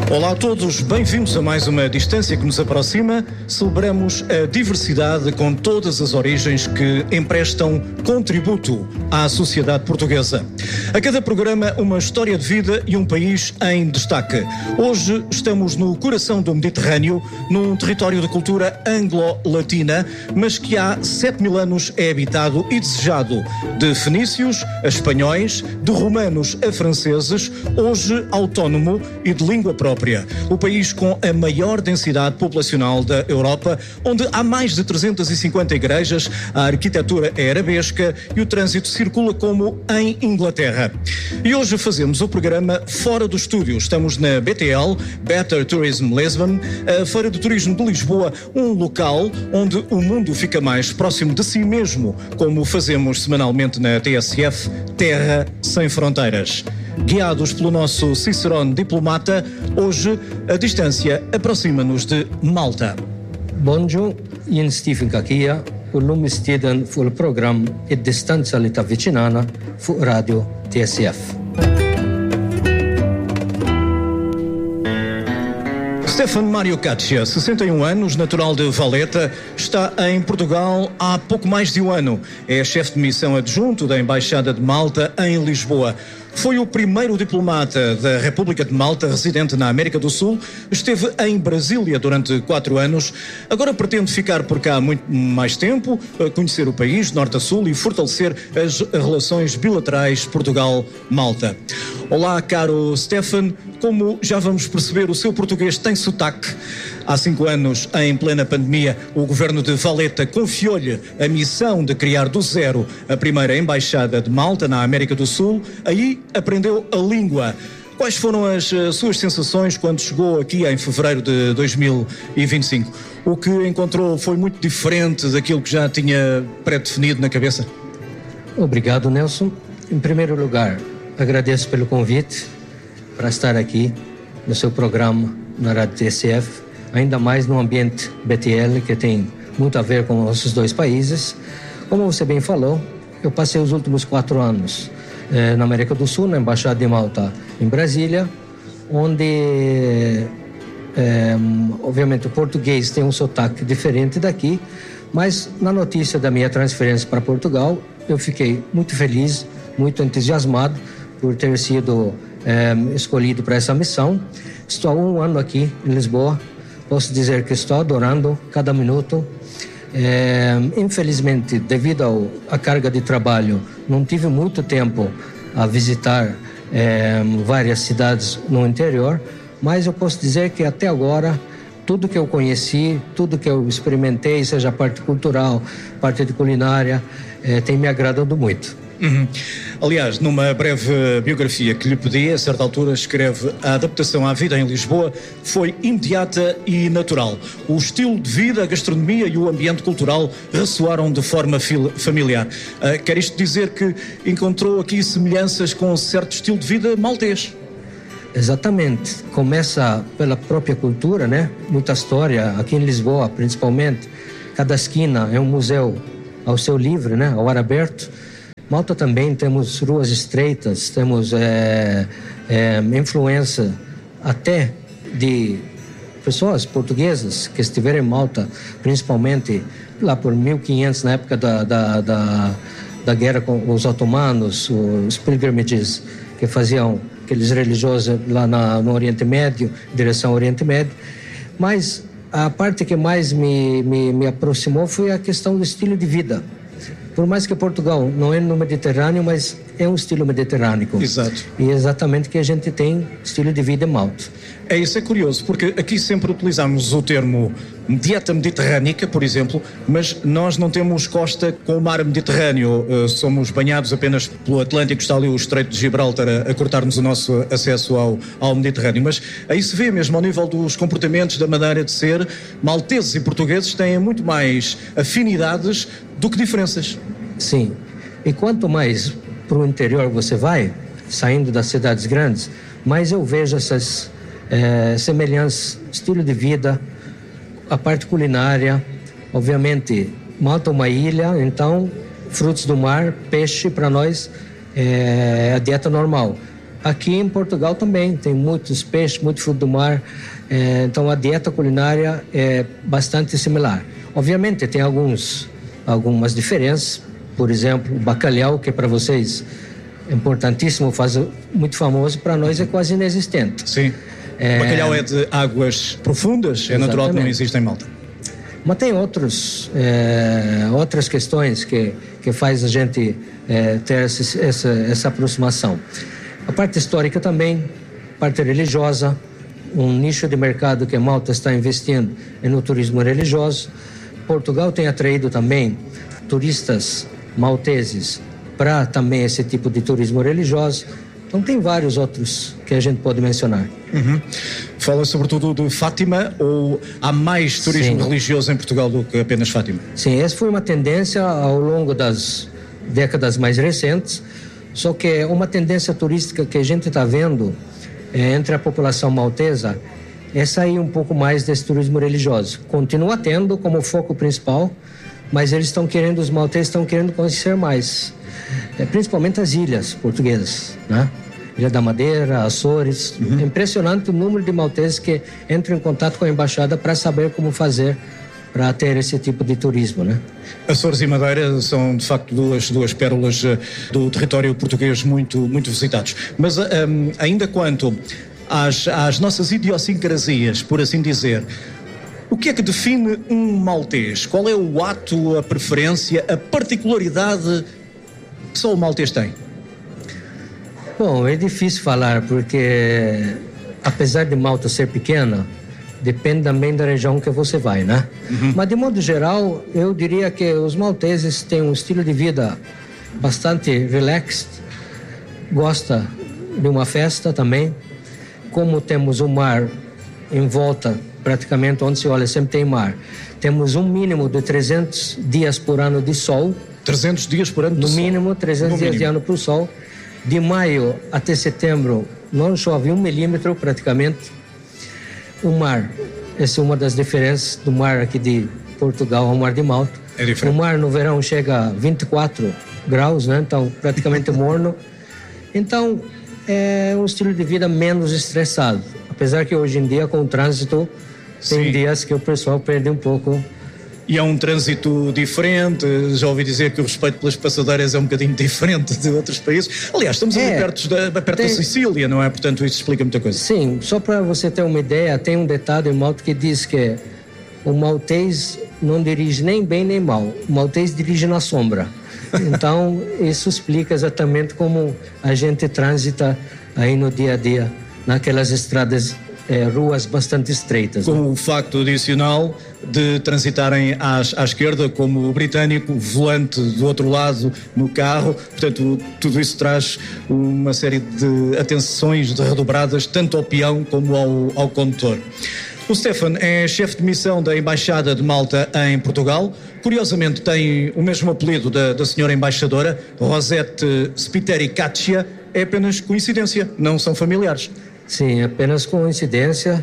Olá a todos, bem-vindos a mais uma distância que nos aproxima. Celebramos a diversidade com todas as origens que emprestam contributo à sociedade portuguesa. A cada programa, uma história de vida e um país em destaque. Hoje estamos no coração do Mediterrâneo, num território de cultura anglo-latina, mas que há 7.000 anos é habitado e desejado. De fenícios a espanhóis, de romanos a franceses, hoje autónomo e de língua própria. O país com a maior densidade populacional da Europa, onde há mais de 350 igrejas, a arquitetura é arabesca e o trânsito circula como em Inglaterra. E hoje fazemos o programa fora do estúdio. Estamos na BTL, Better Tourism Lisbon, a Feira de Turismo de Lisboa, um local onde o mundo fica mais próximo de si mesmo, como fazemos semanalmente na TSF, Terra Sem Fronteiras. Guiados pelo nosso Cicerone diplomata, hoje a distância aproxima-nos de Malta. Bonjour, Jens Stephen Kakia, o nome steden för o program I Distanza lite vicinana för Radio TSF. Stefan Mário Caccia, 61 anos, natural de Valletta, está em Portugal há pouco mais de um ano. É chefe de missão adjunto da Embaixada de Malta em Lisboa. Foi o primeiro diplomata da República de Malta residente na América do Sul. Esteve em Brasília durante 4 anos. Agora pretende ficar por cá muito mais tempo, conhecer o país, norte a sul, e fortalecer as relações bilaterais Portugal-Malta. Olá, caro Stefan. Como já vamos perceber, o seu português tem sotaque. Há 5 anos, em plena pandemia, o governo de Valletta confiou-lhe a missão de criar do zero a primeira embaixada de Malta na América do Sul. Aí aprendeu a língua. Quais foram as suas sensações quando chegou aqui em fevereiro de 2025? O que encontrou foi muito diferente daquilo que já tinha pré-definido na cabeça? Obrigado, Nelson. Em primeiro lugar, agradeço pelo convite para estar aqui no seu programa na Rádio TSF, ainda mais no ambiente BTL, que tem muito a ver com nossos dois países. Como você bem falou, eu passei os últimos 4 anos na América do Sul, na Embaixada de Malta em Brasília, onde, obviamente, o português tem um sotaque diferente daqui, mas na notícia da minha transferência para Portugal, eu fiquei muito feliz, muito entusiasmado por ter sido escolhido para essa missão. Estou há 1 ano aqui em Lisboa, posso dizer que estou adorando cada minuto. Infelizmente, devido à carga de trabalho, não tive muito tempo a visitar várias cidades no interior, mas eu posso dizer que até agora tudo que eu conheci, tudo que eu experimentei, seja a parte cultural, parte de culinária, tem me agradado muito. Uhum. Aliás, numa breve biografia que lhe pedi, a certa altura escreve: a adaptação à vida em Lisboa foi imediata e natural. O estilo de vida, a gastronomia e o ambiente cultural ressoaram de forma familiar. Quer isto dizer que encontrou aqui semelhanças com um certo estilo de vida maltês? Exatamente. Começa pela própria cultura, né? Muita história, aqui em Lisboa principalmente. Cada esquina é um museu ao seu livre, né? Ao ar aberto. Malta também temos ruas estreitas, temos influência até de pessoas portuguesas que estiveram em Malta, principalmente lá por 1500, na época da guerra com os otomanos, os pilgrimages que faziam aqueles religiosos lá no Oriente Médio, direção ao Oriente Médio. Mas a parte que mais me aproximou foi a questão do estilo de vida. Por mais que Portugal não é no Mediterrâneo, mas é um estilo mediterrâneo. Exato. E é exatamente que a gente tem estilo de vida em Malta. Isso é curioso, porque aqui sempre utilizamos o termo dieta mediterrânica, por exemplo, mas nós não temos costa com o mar Mediterrâneo. Somos banhados apenas pelo Atlântico, está ali o Estreito de Gibraltar a cortar-nos o nosso acesso ao Mediterrâneo. Mas aí se vê mesmo ao nível dos comportamentos, da maneira de ser, malteses e portugueses têm muito mais afinidades do que diferenças. Sim, e quanto mais para o interior você vai, saindo das cidades grandes, mais eu vejo essas semelhanças, estilo de vida, a parte culinária. Obviamente, Malta é uma ilha, então frutos do mar, peixe para nós é a dieta normal. aqui em Portugal também tem muitos peixes, muito fruto do mar, então a dieta culinária é bastante similar. Obviamente tem algumas diferenças, por exemplo, o bacalhau, que para vocês é importantíssimo, muito famoso, para nós é quase inexistente. Sim, o bacalhau é de águas profundas, é natural que não existe em Malta. Mas tem outras questões que faz a gente ter essa aproximação. A parte histórica também, parte religiosa, um nicho de mercado que Malta está investindo é no turismo religioso. Portugal tem atraído também turistas malteses para também esse tipo de turismo religioso. Então tem vários outros que a gente pode mencionar. Uhum. Fala sobretudo de Fátima, ou há mais turismo religioso em Portugal do que apenas Fátima? Sim, essa foi uma tendência ao longo das décadas mais recentes, só que é uma tendência turística que a gente está vendo entre a população maltesa é sair um pouco mais desse turismo religioso. Continua tendo como foco principal, mas os malteses estão querendo conhecer mais, principalmente as ilhas portuguesas, né? Ilha da Madeira, Açores. É impressionante o número de malteses que entram em contato com a embaixada para saber como fazer para ter esse tipo de turismo, né? Açores e Madeira são de facto duas pérolas do território português muito visitados. Mas ainda quanto às nossas idiosincrasias, por assim dizer, o que é que define um maltês? Qual é o ato, a preferência, a particularidade que só o maltês tem? Bom, é difícil falar porque, apesar de Malta ser pequena, depende também da região que você vai, né? Mas, de modo geral, eu diria que os malteses têm um estilo de vida bastante relaxed, gosta de uma festa também. Como temos o mar em volta, praticamente onde se olha sempre tem mar, temos um mínimo de 300 dias por ano de sol. 300 dias por ano de sol? No mínimo, 300 dias de ano por sol. De maio até setembro não chove 1 milímetro praticamente. O mar, essa é uma das diferenças do mar aqui de Portugal ao mar de Malta. É diferente. O mar no verão chega a 24 graus, né? Então praticamente morno. Então é um estilo de vida menos estressado. Apesar que hoje em dia com o trânsito tem dias que o pessoal perde um pouco. E é um trânsito diferente, já ouvi dizer que o respeito pelas passadeiras é um bocadinho diferente de outros países. Aliás, estamos ali perto da Sicília, não é? Portanto, isso explica muita coisa. Sim, só para você ter uma ideia, tem um ditado em Malta que diz que o maltês não dirige nem bem nem mal, o maltês dirige na sombra. Então, isso explica exatamente como a gente transita aí no dia a dia, naquelas estradas, ruas bastante estreitas. Com o facto adicional de transitarem à esquerda, como o britânico, volante do outro lado no carro. Portanto, tudo isso traz uma série de atenções redobradas, tanto ao peão como ao condutor. O Stefan é chefe de missão da Embaixada de Malta em Portugal. Curiosamente tem o mesmo apelido da senhora embaixadora, Rosette Spiteri-Caccia. É apenas coincidência, não são familiares. Sim, apenas coincidência.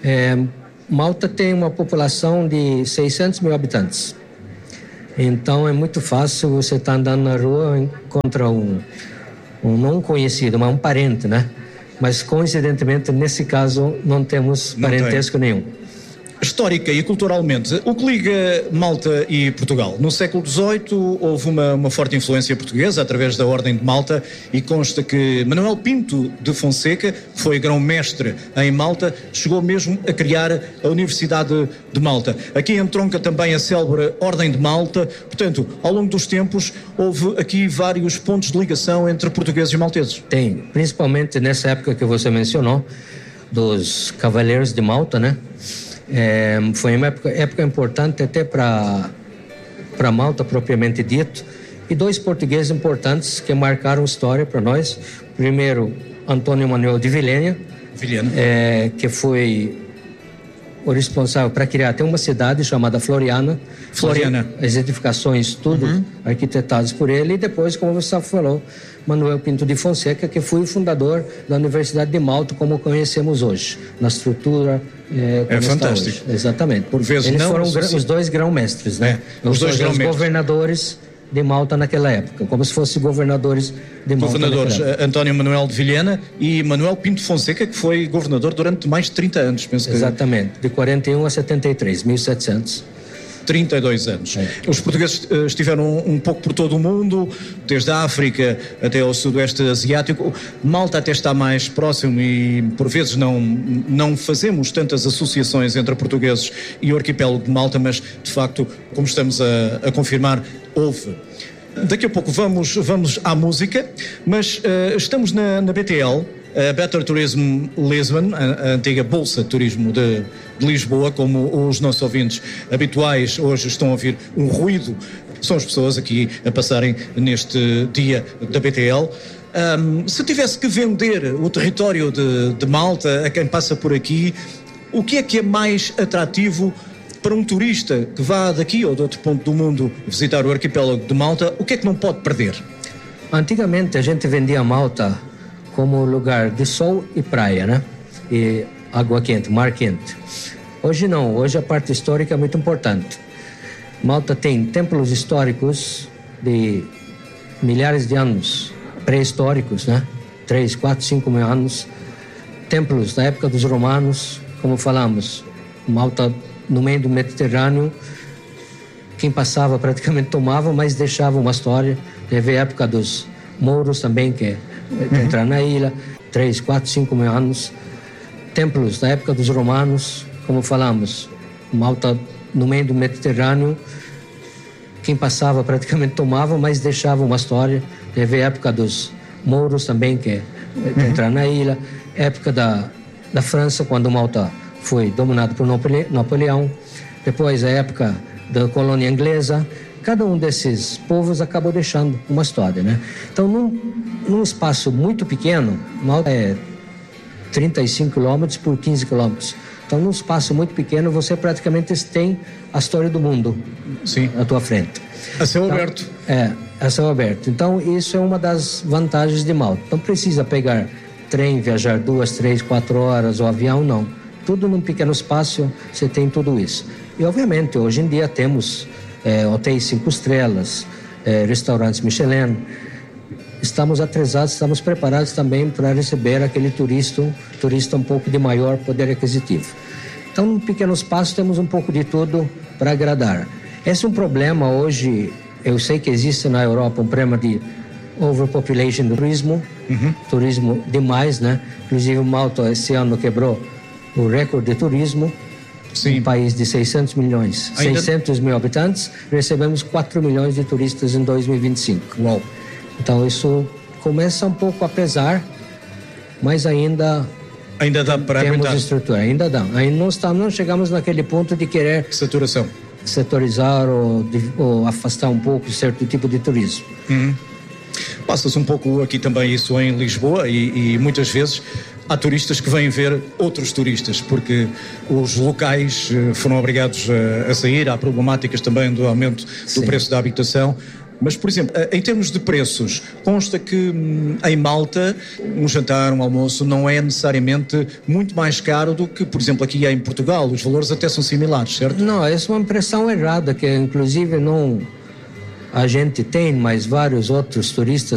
Malta tem uma população de 600 mil habitantes. Então é muito fácil você estar andando na rua e encontrar um não conhecido, mas um parente, né? Mas coincidentemente, nesse caso, não temos parentesco nenhum. Histórica e culturalmente, o que liga Malta e Portugal? No século XVIII houve uma forte influência portuguesa através da Ordem de Malta e consta que Manuel Pinto de Fonseca, que foi grão-mestre em Malta, chegou mesmo a criar a Universidade de Malta. Aqui entronca também a célebre Ordem de Malta. Portanto, ao longo dos tempos, houve aqui vários pontos de ligação entre portugueses e malteses. Tem, principalmente nessa época que você mencionou, dos Cavaleiros de Malta, né? Foi uma época importante até para Malta, propriamente dito, e dois portugueses importantes que marcaram história para nós. Primeiro, Antônio Manuel de Vilhena, que foi o responsável para criar até uma cidade chamada Floriana. As edificações, tudo arquitetadas por ele. E depois, como você falou, Manuel Pinto de Fonseca, que foi o fundador da Universidade de Malta, como conhecemos hoje, na estrutura é fantástico. Exatamente. Por vezes eles não, foram os dois grão-mestres, né? Os dois governadores de Malta naquela época, como se fossem governadores de Malta. Governadores António Manuel de Vilhena e Manuel Pinto Fonseca, que foi governador durante mais de 30 anos, penso que... Exatamente, de 41 a 73, 1700. 32 anos. Os portugueses estiveram um pouco por todo o mundo, desde a África até ao sudoeste asiático. Malta até está mais próximo e por vezes não fazemos tantas associações entre portugueses e o arquipélago de Malta, mas de facto, como estamos a confirmar, houve. Daqui a pouco vamos à música, mas estamos na BTL, a Better Tourism Lisbon, a antiga Bolsa de Turismo de Lisboa, como os nossos ouvintes habituais hoje estão a ouvir um ruído, são as pessoas aqui a passarem neste dia da BTL. Se tivesse que vender o território de Malta a quem passa por aqui, o que é mais atrativo para um turista que vá daqui ou de outro ponto do mundo visitar o arquipélago de Malta? O que é que não pode perder? Antigamente a gente vendia Malta como lugar de sol e praia, né? E água quente, mar quente. Hoje não, hoje a parte histórica é muito importante. Malta tem templos históricos de milhares de anos, pré-históricos, né? 3, 4, 5 mil anos. Templos da época dos romanos, como falamos, Malta no meio do Mediterrâneo, quem passava praticamente tomava, mas deixava uma história. Teve a época dos mouros também, que entrar na ilha, 3, 4, 5 mil anos. Templos da época dos romanos, como falamos, Malta no meio do Mediterrâneo, quem passava praticamente tomava, mas deixava uma história. Teve a época dos mouros também, que entrar na ilha, época da França, quando Malta foi dominado por Napoleão, depois a época da colônia inglesa. Cada um desses povos acabou deixando uma história, né? Então, num espaço muito pequeno, Malta é 35 quilômetros por 15 quilômetros. Então, num espaço muito pequeno, você praticamente tem a história do mundo. Sim. À tua frente. A céu aberto. A céu aberto. Então, isso é uma das vantagens de Malta. Não precisa pegar trem, viajar 2, 3, 4 horas, ou avião, não. Tudo num pequeno espaço, você tem tudo isso. E, obviamente, hoje em dia temos hotéis 5 estrelas, restaurantes Michelin. Estamos atrasados, estamos preparados também para receber aquele turista um pouco de maior poder aquisitivo. Então, num pequeno espaço, temos um pouco de tudo para agradar. Esse é um problema hoje, eu sei que existe na Europa um problema de overpopulation do turismo, turismo demais, né? Inclusive, Malta esse ano quebrou o recorde de turismo. Sim. Um país de 600 milhões, 600 mil habitantes, recebemos 4 milhões de turistas em 2025. Uau! Então isso começa um pouco a pesar, mas ainda dá para temos aguentar. Estrutura, ainda dá. Ainda não chegamos naquele ponto de querer setorizar ou afastar um pouco certo tipo de turismo. Passa-se um pouco aqui também isso em Lisboa e muitas vezes há turistas que vêm ver outros turistas, porque os locais foram obrigados a sair. Há problemáticas também do aumento do preço da habitação. Mas, por exemplo, em termos de preços, consta que em Malta um jantar, um almoço não é necessariamente muito mais caro do que, por exemplo, aqui em Portugal. Os valores até são similares, certo? Não, essa é uma impressão errada, que inclusive não a gente tem, mas vários outros turistas